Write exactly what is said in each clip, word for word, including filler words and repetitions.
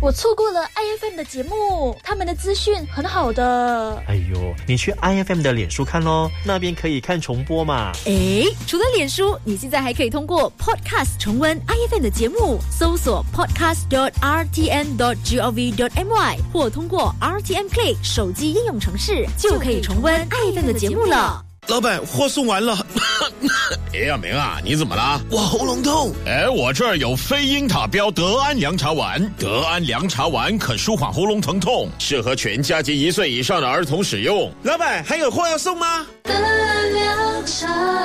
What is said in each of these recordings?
我错过了 I F M 的节目，他们的资讯很好的。 哎呦，你去 I F M 的脸书看咯，那边可以看重播嘛。 诶，除了脸书，你现在还可以通过 Podcast 重温 I F M 的节目，搜索 podcast dot r t n dot gov dot my 或通过 R T M Play 手机应用程式，就可以重温 I F M 的节目了。 老板，货送完了。 哎呀，明啊，你怎么了？ 我喉咙痛。 哎，我这儿有非英塔标德安凉茶丸，德安凉茶丸可舒缓喉咙疼痛，适合全家及一岁以上的儿童使用。 老板，还有货要送吗？ 德安凉茶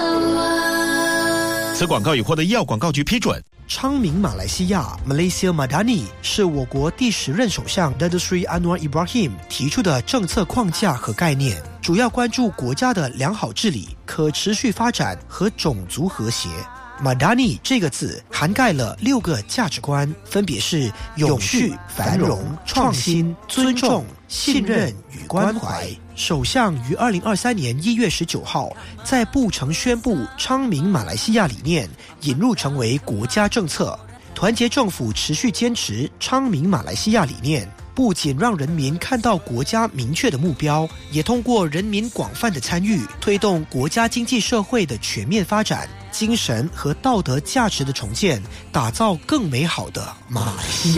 丸。 此广告已获得医药广告局批准。 昌明马来西亚 Malaysia Madani 是我国第十任首相 Datuk Seri Anwar Ibrahim 提出的政策框架和概念，主要关注国家的良好治理、可持续发展和种族和谐。Madani 这个字涵盖了六个价值观，分别是永续、繁荣、创新、尊重、信任与关怀。首相于二零二三年一月十九号在布城宣布昌明马来西亚理念引入成为国家政策。团结政府持续坚持昌明马来西亚理念，不仅让人民看到国家明确的目标，也通过人民广泛的参与，推动国家经济社会的全面发展，精神和道德价值的重建，打造更美好的马来西亚。